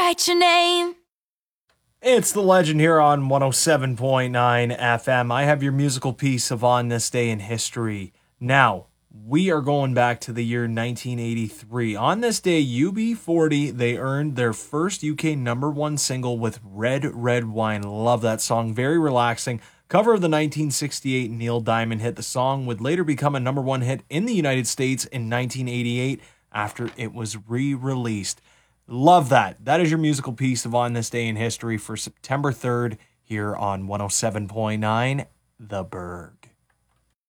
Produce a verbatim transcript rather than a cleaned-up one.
write your name. It's The Legend here on one oh seven point nine F M. I have your musical piece of On This Day in History. Now, we are going back to the year nineteen eighty-three. On this day, U B forty, they earned their first U K number one single with Red, Red Wine. Love that song. Very relaxing. Cover of the nineteen sixty-eight Neil Diamond hit. The song would later become a number one hit in the United States in nineteen eighty-eight after it was re-released. Love that. That is your musical piece of On This Day in History for September third here on one oh seven point nine The Berg.